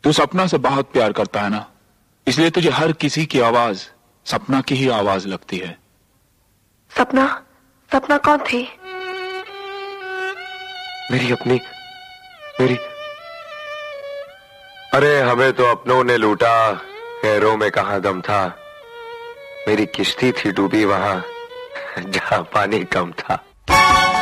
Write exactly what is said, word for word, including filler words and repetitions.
तू सपना से बहुत प्यार करता है ना, इसलिए तुझे हर किसी की आवाज सपना की ही आवाज लगती है। सपना? सपना कौन थी? मेरी अपनी, मेरी। अरे हमें तो अपनों ने लूटा, गैरों में कहां दम था। मेरी किश्ती थी डूबी वहां जहां पानी कम था।